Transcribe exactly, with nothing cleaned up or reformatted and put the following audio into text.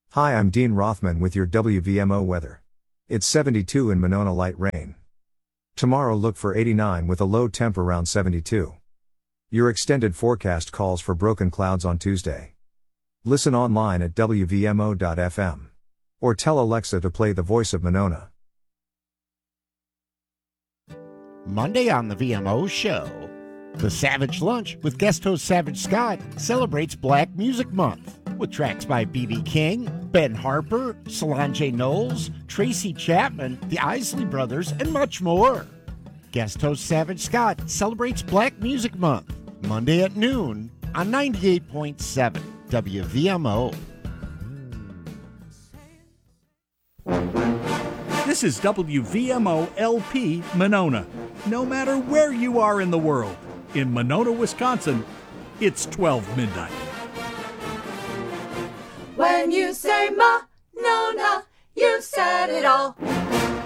Hi, I'm Dean Rothman with your W V M O weather. It's seventy-two in Monona, light rain. Tomorrow look for eighty-nine with a low temp around seventy-two. Your extended forecast calls for broken clouds on Tuesday. Listen online at W V M O dot F M. Or tell Alexa to play The Voice of Monona. Monday on the V M O show. The Savage Lunch with guest host Savage Scott celebrates Black Music Month with tracks by B B King, Ben Harper, Solange Knowles, Tracy Chapman, the Isley Brothers, and much more. Guest host Savage Scott celebrates Black Music Month Monday at noon on ninety-eight point seven W V M O. This is W V M O L P Monona. No matter where you are in the world, in Monona, Wisconsin, it's twelve midnight. When you say Monona, you said it all.